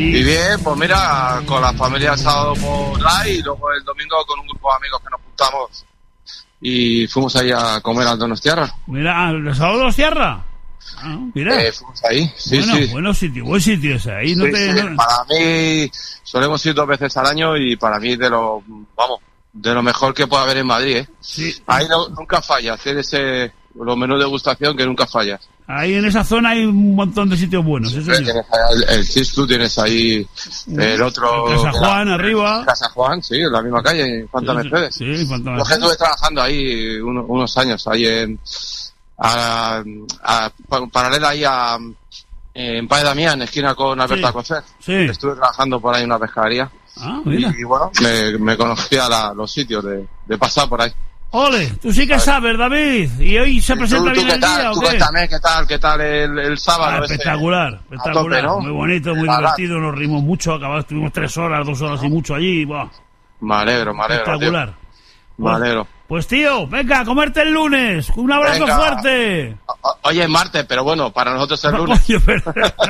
Y bien, pues mira, con la familia el sábado por ahí y luego el domingo con un grupo de amigos que nos juntamos y fuimos ahí a comer al Donostiarra. Mira, ¿el sábado Donostiarra? Ah, mira. Fuimos ahí, sí, bueno, sí. Buen sitio ese. Ahí no Sí, te... sí. Para mí, solemos ir 2 veces al año y para mí de lo mejor que puede haber en Madrid, ¿eh? Sí. Ahí nunca falla, hacer los menús de degustación que nunca fallas. Ahí en esa zona hay un montón de sitios buenos. Eso sí. Tienes ahí el Cistu, tienes ahí el otro... Casa Juan, arriba. Casa Juan, sí, en la misma calle, en Infanta Mercedes. Sí, Infanta Mercedes. Yo que estuve trabajando ahí unos años, ahí paralela ahí en Padre Damián, esquina con Alberta Coser. Sí. Estuve trabajando por ahí en una pescadería. Ah, mira. Y bueno, me conocía los sitios de pasar por ahí. Ole, tú sí que sabes, David. ¿Y hoy se presenta bien el día o qué? Cuéntame, ¿qué tal el sábado? Espectacular. Tope, ¿no? Muy bonito, muy divertido, nos rimos mucho, estuvimos 3 horas, 2 horas y mucho allí. Buah. Me alegro. Espectacular. Tío. Me alegro. Pues tío, venga, a comerte el lunes. Un abrazo fuerte. Oye, es martes, pero bueno, para nosotros es lunes. Oye, pero...